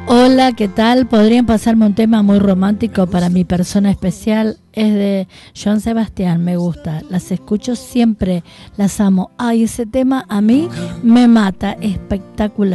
Hola, ¿qué tal? ¿Podrían pasarme un tema muy romántico para mi persona especial? Es de Joan Sebastián, me gusta. Las escucho siempre, las amo. Ay, ese tema a mí me mata, espectacular.